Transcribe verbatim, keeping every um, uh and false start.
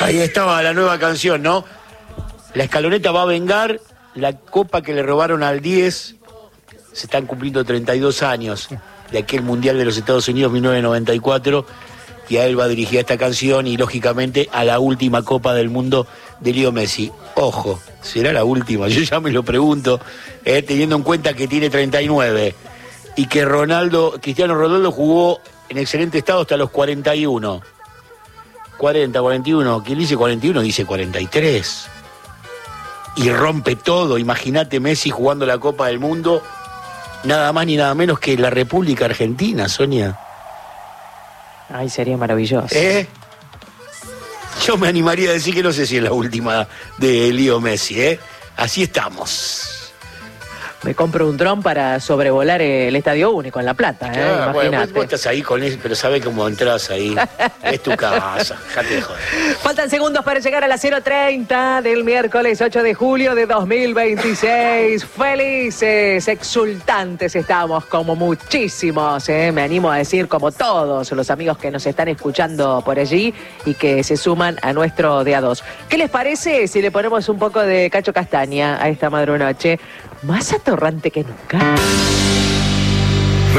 Ahí estaba la nueva canción, ¿no? La escaloneta va a vengar la copa que le robaron al diez. Se están cumpliendo treinta y dos años de aquel Mundial de los Estados Unidos mil novecientos noventa y cuatro. Y a él va dirigida esta canción y, lógicamente, a la última Copa del Mundo de Leo Messi. Ojo, ¿será la última? Yo ya me lo pregunto, eh, teniendo en cuenta que tiene treinta y nueve y que Ronaldo, Cristiano Ronaldo jugó en excelente estado hasta los cuarenta y uno. cuarenta, cuarenta y uno. ¿Quién dice cuarenta y uno? Dice cuarenta y tres. Y rompe todo. Imagínate Messi jugando la Copa del Mundo, nada más ni nada menos que la República Argentina, Sonia. Ay, sería maravilloso. ¿Eh? Yo me animaría a decir que no sé si es la última de Leo Messi, ¿eh? Así estamos. Me compro un dron para sobrevolar el Estadio Único en La Plata, ¿eh? Claro, Imagínate. bueno, vos, vos estás ahí con él, pero sabés cómo entras ahí. Es tu casa, dejate de joder. Faltan segundos para llegar a las cero treinta del miércoles ocho de julio de dos mil veintiséis. Felices, exultantes estamos, como muchísimos, ¿eh? Me animo a decir como todos los amigos que nos están escuchando por allí y que se suman a nuestro de a dos. ¿Qué les parece si le ponemos un poco de Cacho Castaña a esta madrunoche? Más atorrante que nunca.